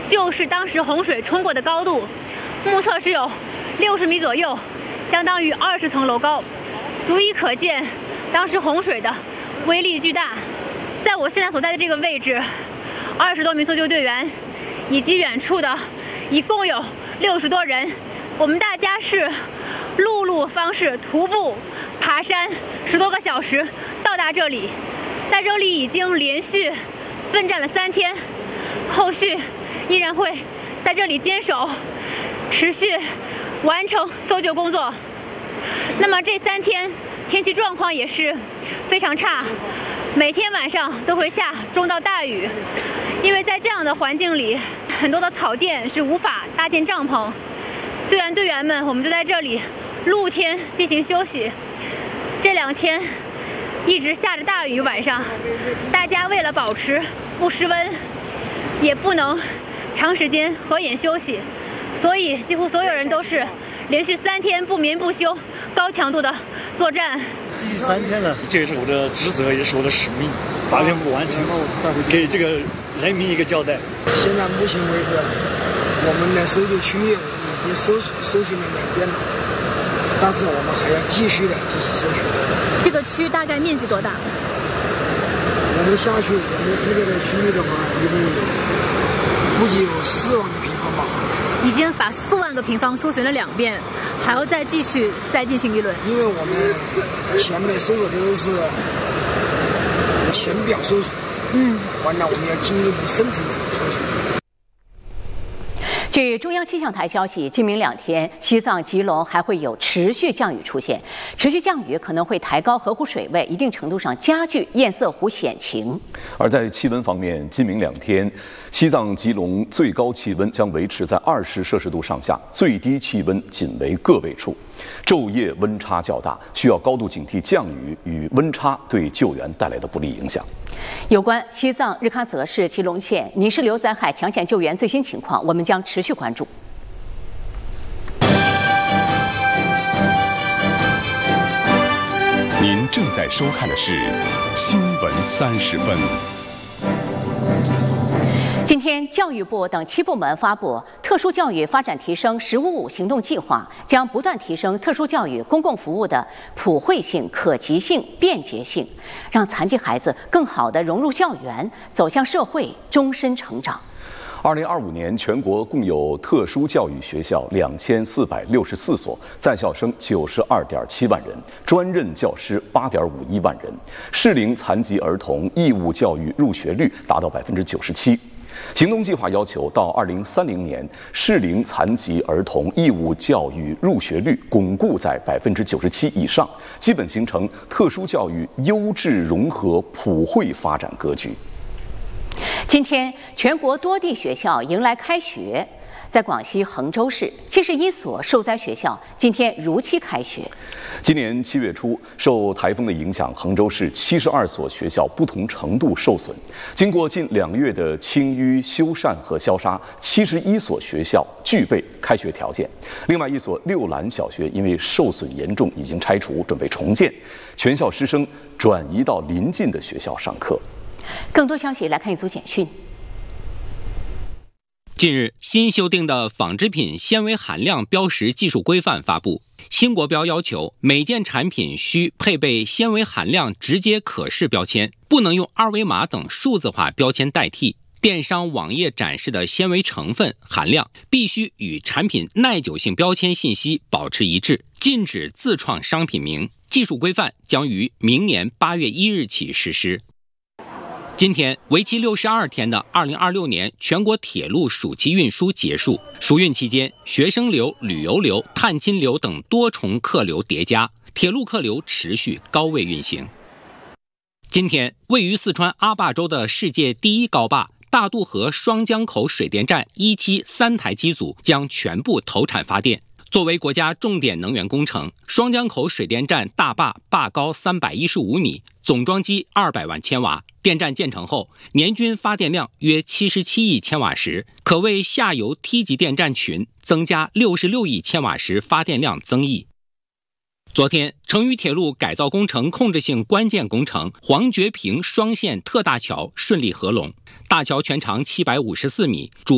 就是当时洪水冲过的高度，目测是有60米左右，相当于20层楼高，足以可见当时洪水的威力巨大。在我现在所在的这个位置，20多名搜救队员以及远处的一共有60多人，我们大家是陆路方式徒步爬山10多个小时到达这里，在这里已经连续奋战了3天，后续依然会在这里坚守，持续完成搜救工作。那么这3天天气状况也是非常差，每天晚上都会下中到大雨，因为在这样的环境里，很多的草甸是无法搭建帐篷，队员们我们就在这里露天进行休息。这2天一直下着大雨，晚上大家为了保持不失温，也不能长时间合眼休息，所以几乎所有人都是连续3天不眠不休，高强度的作战。 第3天了，这也是我的职责，也是我的使命，把任务完成后，给这个人民一个交代。 现在目前为止，我们的搜救区域已经搜寻了2遍了，但是我们还要继续的进行搜寻。 这个区大概面积多大？ 我们辖区，我们负责的区域的话，一共估计有4万个平方吧。 已经把4万个平方搜寻了2遍，还要再进行一轮。 因为我们前面搜索的都是浅表搜索，完了我们要进一步深层次搜索。 据中央气象台消息，今明2天，西藏、吉隆还会有持续降雨出现。持续降雨可能会抬高河湖水位，一定程度上加剧堰塞湖险情。 而在气温方面，今明2天，西藏、吉隆最高气温将维持在20摄氏度上下，最低气温仅为个位数，昼夜温差较大，需要高度警惕降雨与温差对救援带来的不利影响。 有关西藏日喀则市吉隆县泥石流灾害抢险救援最新情况，我们将持续关注。 您正在收看的是《新闻30分》。 今天，教育部等7部门发布特殊教育发展提升“1055”行动计划，将不断提升特殊教育公共服务的普惠性、可及性、便捷性，让残疾孩子更好地融入校园，走向社会，终身成长。 2025年，全国共有特殊教育学校2464所，在校生92.7万人，专任教师8.51万人，适龄残疾儿童义务教育入学率达到97%。行动计划要求，到2030年，适龄残疾儿童义务教育入学率巩固在97%以上，基本形成特殊教育优质融合普惠发展格局。 今天，全国多地学校迎来开学。在广西衡州市，71所受灾学校今天如期开学。 今年7月初，受台风的影响，衡州市72所学校不同程度受损。经过近2月的清淤、修缮和消杀，71所学校具备开学条件。另外1所六兰小学因为受损严重，已经拆除，准备重建，全校师生转移到邻近的学校上课。 更多消息来看一组简讯。 近日，新修订的纺织品纤维含量标识技术规范发布。新国标要求，每件产品需配备纤维含量直接可视标签，不能用2维码等数字化标签代替。电商网页展示的纤维成分含量必须与产品耐久性标签信息保持一致，禁止自创商品名。技术规范将于明年8月1日起实施。今天，为期62天的2026年全国铁路暑期运输结束。暑运期间，学生流、旅游流、探亲流等多重客流叠加，铁路客流持续高位运行。今天，位于四川阿坝州的世界第1高坝大渡河双江口水电站1期3台机组将全部投产发电。作为国家重点能源工程，双江口水电站大坝坝高315米，总装机200万千瓦。电站建成后，年均发电量约77亿千瓦时，可为下游梯级电站群增加66亿千瓦时发电量增益。昨天，成渝铁路改造工程控制性关键工程黄觉坪双线特大桥顺利合龙，大桥全长754米，主